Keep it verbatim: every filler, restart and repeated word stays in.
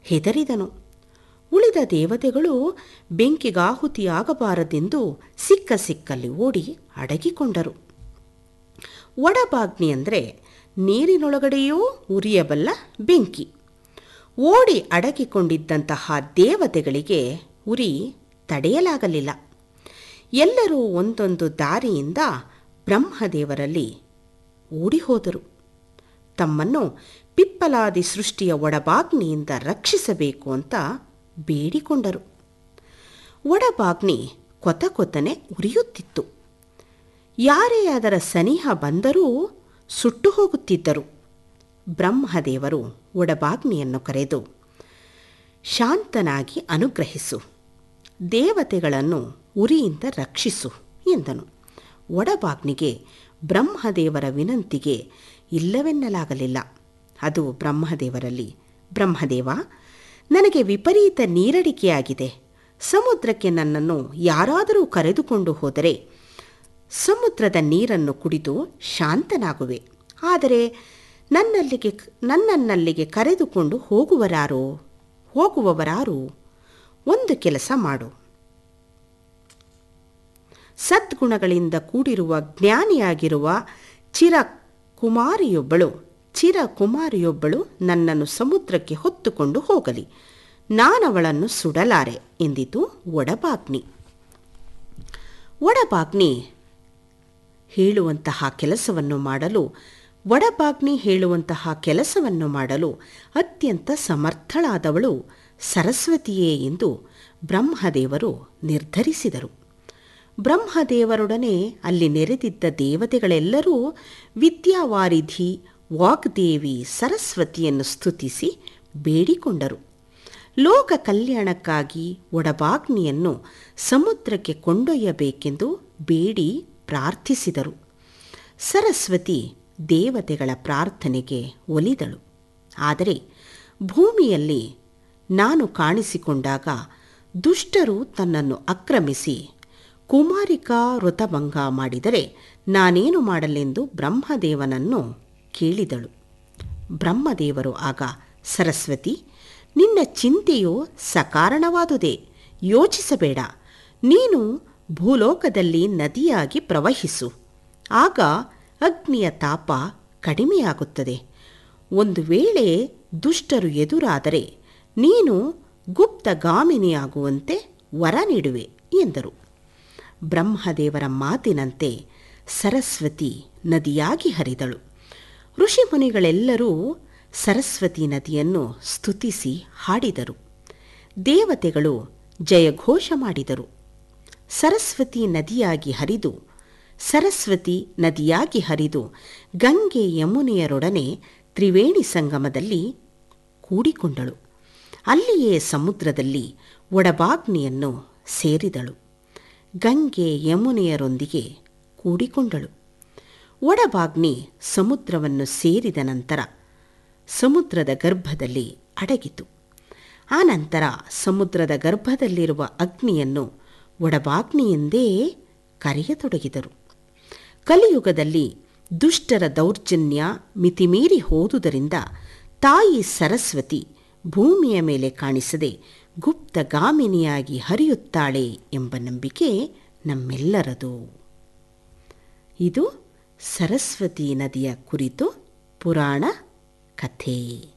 ಹೆದರಿದನು. ಉಳಿದ ದೇವತೆಗಳು ಬೆಂಕಿಗಾಹುತಿಯಾಗಬಾರದೆಂದು ಸಿಕ್ಕ ಸಿಕ್ಕಲ್ಲಿ ಓಡಿ ಅಡಗಿಕೊಂಡರು. ಒಡಬಾಗ್ನಿ ಅಂದರೆ ನೀರಿನೊಳಗಡೆಯೂ ಉರಿಯಬಲ್ಲ ಬೆಂಕಿ. ಓಡಿ ಅಡಗಿಕೊಂಡಿದ್ದಂತಹ ದೇವತೆಗಳಿಗೆ ಉರಿ ತಡೆಯಲಾಗಲಿಲ್ಲ. ಎಲ್ಲರೂ ಒಂದೊಂದು ದಾರಿಯಿಂದ ಬ್ರಹ್ಮದೇವರಲ್ಲಿ ಓಡಿಹೋದರು. ತಮ್ಮನ್ನು ಪಿಪ್ಪಲಾದಿ ಸೃಷ್ಟಿಯ ಒಡಬಾಗ್ನಿಯಿಂದ ರಕ್ಷಿಸಬೇಕು ಅಂತ ಬೇಡಿಕೊಂಡರು. ಒಡಬಾಗ್ನಿ ಕೊತ ಕೊತನೆ ಉರಿಯುತ್ತಿತ್ತು. ಯಾರೇ ಅದರ ಸನಿಹ ಬಂದರೂ ಸುಟ್ಟು ಹೋಗುತ್ತಿದ್ದರು. ಬ್ರಹ್ಮದೇವರು ಒಡಬಾಗ್ನಿಯನ್ನು ಕರೆದು, ಶಾಂತನಾಗಿ ಅನುಗ್ರಹಿಸು, ದೇವತೆಗಳನ್ನು ಉರಿಯಿಂದ ರಕ್ಷಿಸು ಎಂದನು. ಒಡಬಾಗ್ನಿಗೆ ಬ್ರಹ್ಮದೇವರ ವಿನಂತಿಗೆ ಇಲ್ಲವೆನ್ನಲಾಗಲಿಲ್ಲ. ಅದು ಬ್ರಹ್ಮದೇವರಲ್ಲಿ, ಬ್ರಹ್ಮದೇವ, ನನಗೆ ವಿಪರೀತ ನೀರಡಿಕೆಯಾಗಿದೆ. ಸಮುದ್ರಕ್ಕೆ ನನ್ನನ್ನು ಯಾರಾದರೂ ಕರೆದುಕೊಂಡು ಹೋದರೆ ಸಮುದ್ರದ ನೀರನ್ನು ಕುಡಿದು ಶಾಂತನಾಗುವೆ. ಆದರೆ ನನ್ನಲ್ಲಿಗೆ ನನ್ನನ್ನಲ್ಲಿಗೆ ಕರೆದುಕೊಂಡು ಹೋಗುವರಾರೋ ಹೋಗುವವರಾರು ಒಂದು ಕೆಲಸ ಮಾಡು. ಸದ್ಗುಣಗಳಿಂದ ಕೂಡಿರುವ ಜ್ಞಾನಿಯಾಗಿರುವ ಚಿರಕುಮಾರಿಯೊಬ್ಬಳು ಚಿರಕುಮಾರಿಯೊಬ್ಬಳು ನನ್ನನ್ನು ಸಮುದ್ರಕ್ಕೆ ಹೊತ್ತುಕೊಂಡು ಹೋಗಲಿ. ನಾನವಳನ್ನು ಸುಡಲಾರೆ ಎಂದಿತು ಒಡಬಾಗ್ನಿ. ಒಡಬಾಗ್ನಿ ಹೇಳುವಂತಹ ಕೆಲಸವನ್ನು ಮಾಡಲು ಒಡಬಾಗ್ನಿ ಹೇಳುವಂತಹ ಕೆಲಸವನ್ನು ಮಾಡಲು ಅತ್ಯಂತ ಸಮರ್ಥಳಾದವಳು ಸರಸ್ವತಿಯೇ ಎಂದು ಬ್ರಹ್ಮದೇವರು ನಿರ್ಧರಿಸಿದರು. ಬ್ರಹ್ಮದೇವರೊಡನೆ ಅಲ್ಲಿ ನೆರೆದಿದ್ದ ದೇವತೆಗಳೆಲ್ಲರೂ ವಿದ್ಯಾವಾರಿಧಿ ವಾಗ್ದೇವಿ ಸರಸ್ವತಿಯನ್ನು ಸ್ತುತಿಸಿ ಬೇಡಿಕೊಂಡರು. ಲೋಕ ಕಲ್ಯಾಣಕ್ಕಾಗಿ ಒಡಬಾಗ್ನಿಯನ್ನು ಸಮುದ್ರಕ್ಕೆ ಕೊಂಡೊಯ್ಯಬೇಕೆಂದು ಬೇಡಿ ಪ್ರಾರ್ಥಿಸಿದರು. ಸರಸ್ವತಿ ದೇವತೆಗಳ ಪ್ರಾರ್ಥನೆಗೆ ಒಲಿದಳು. ಆದರೆ ಭೂಮಿಯಲ್ಲಿ ನಾನು ಕಾಣಿಸಿಕೊಂಡಾಗ ದುಷ್ಟರು ತನ್ನನ್ನು ಆಕ್ರಮಿಸಿ ಕುಮಾರಿಕಾ ವೃತಭಂಗ ಮಾಡಿದರೆ ನಾನೇನು ಮಾಡಲೆಂದು ಬ್ರಹ್ಮದೇವನನ್ನು ಕೇಳಿದಳು. ಬ್ರಹ್ಮದೇವರು ಆಗ, ಸರಸ್ವತಿ, ನಿನ್ನ ಚಿಂತೆಯು ಸಕಾರಣವಾದುದೇ, ಯೋಚಿಸಬೇಡ. ನೀನು ಭೂಲೋಕದಲ್ಲಿ ನದಿಯಾಗಿ ಪ್ರವಹಿಸು. ಆಗ ಅಗ್ನಿಯ ತಾಪ ಕಡಿಮೆಯಾಗುತ್ತದೆ. ಒಂದು ವೇಳೆ ದುಷ್ಟರು ಎದುರಾದರೆ ನೀನು ಗುಪ್ತಗಾಮಿನಿಯಾಗುವಂತೆ ವರ ನೀಡುವೆ ಎಂದರು. ಬ್ರಹ್ಮದೇವರ ಮಾತಿನಂತೆ ಸರಸ್ವತಿ ನದಿಯಾಗಿ ಹರಿದಳು. ಋಷಿಮುನಿಗಳೆಲ್ಲರೂ ಸರಸ್ವತಿ ನದಿಯನ್ನು ಸ್ತುತಿಸಿ ಹಾಡಿದರು. ದೇವತೆಗಳು ಜಯಘೋಷ ಮಾಡಿದರು. ಸರಸ್ವತಿ ನದಿಯಾಗಿ ಹರಿದು ಸರಸ್ವತಿ ನದಿಯಾಗಿ ಹರಿದು ಗಂಗೆ ಯಮುನೆಯರೊಡನೆ ತ್ರಿವೇಣಿ ಸಂಗಮದಲ್ಲಿ ಕೂಡಿಕೊಂಡಳು. ಅಲ್ಲಿಯೇ ಸಮುದ್ರದಲ್ಲಿ ಒಡಬಾಗ್ನಿಯನ್ನು ಸೇರಿದಳು. ಗಂಗೆ ಯಮುನೆಯರೊಂದಿಗೆ ಕೂಡಿಕೊಂಡಳು. ಒಡಬಾಗ್ನಿ ಸಮುದ್ರವನ್ನು ಸೇರಿದ ನಂತರ ಸಮುದ್ರದ ಗರ್ಭದಲ್ಲಿ ಅಡಗಿತು. ಆನಂತರ ಸಮುದ್ರದ ಗರ್ಭದಲ್ಲಿರುವ ಅಗ್ನಿಯನ್ನು ಒಡಬಾಗ್ನಿಯೆಂದೇ ಕರೆಯತೊಡಗಿದರು. ಕಲಿಯುಗದಲ್ಲಿ ದುಷ್ಟರ ದೌರ್ಜನ್ಯ ಮಿತಿಮೀರಿ ಹೋದುದರಿಂದ ತಾಯಿ ಸರಸ್ವತಿ ಭೂಮಿಯ ಮೇಲೆ ಕಾಣಿಸದೆ ಗುಪ್ತಗಾಮಿನಿಯಾಗಿ ಹರಿಯುತ್ತಾಳೆ ಎಂಬ ನಂಬಿಕೆ ನಮ್ಮೆಲ್ಲರದು. ಇದು ಸರಸ್ವತಿ ನದಿಯ ಕುರಿತು ಪುರಾಣ ಕಥೆ.